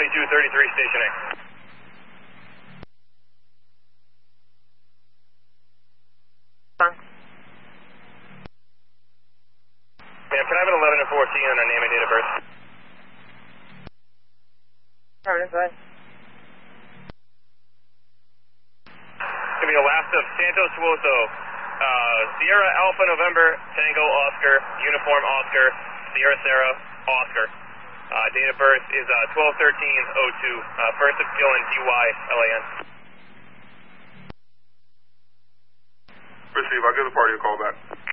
2233 stationing. Ma'am, can I have an 11 and 14 on our name and date of birth? Affirmative, go ahead. Give me the last of Santos Suoso. Sierra Alpha November, Tango Oscar, Uniform Oscar, Sierra Sarah Oscar. Date of birth is 12/13/02. First of Gillen, DY-LAN. Receive, I'll give the party a call back.